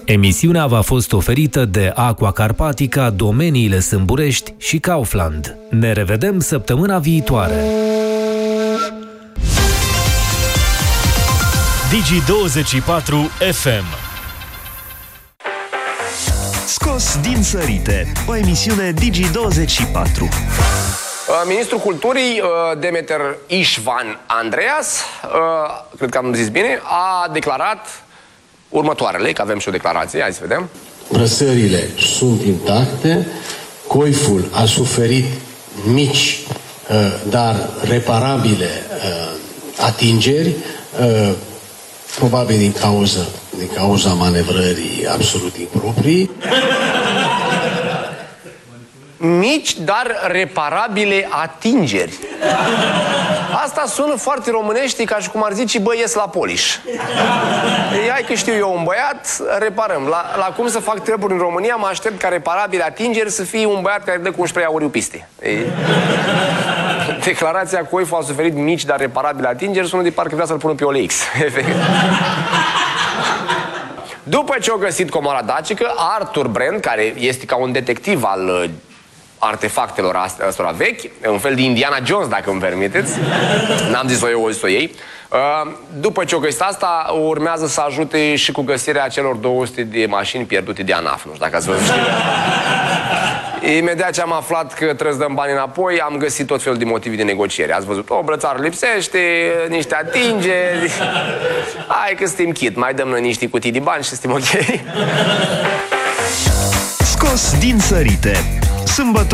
Emisiunea v-a fost oferită de Aqua Carpatica, Domeniile Sâmburești și Kaufland. Ne revedem săptămâna viitoare! Digi24 FM. Scos din sărite, o emisiune Digi24. Ministrul Culturii, Demeter Ișvan Andreas, cred că am zis bine, a declarat următoarele, că avem și o declarație, hai să vedem. Brăsările sunt intacte, coiful a suferit mici, dar reparabile atingeri, probabil din cauza manevrării absolut improprii. Mici, dar reparabile atingeri. Asta sună foarte românește, ca și cum ar zice, bă, ies la Poliș. Hai că știu eu un băiat, reparăm. La cum să fac treburi în România, mă aștept ca reparabile atingeri să fie un băiat care dă cu un spray auriu piste. Declarația coiful a suferit mici, dar reparabile atingeri sună de parcă vrea să-l pună pe OLX. După ce au găsit comoara dacică, Arthur Brand, care este ca un detectiv al artefactelor astea vechi, un fel de Indiana Jones, dacă îmi permiteți. N-am zis-o eu, o zis-o ei. După ce o găsit asta, urmează să ajute și cu găsirea celor 200 de mașini pierdute de ANAF. Nu știu dacă ați văzut. Imediat ce am aflat că trebuie să dăm bani înapoi, am găsit tot felul de motive de negociere. Ați văzut, o brățară lipsește, niște atingeri. Hai că suntem chit, mai dăm noi niște cutii de bani și suntem ok. Scos din sărite. Sâmbătă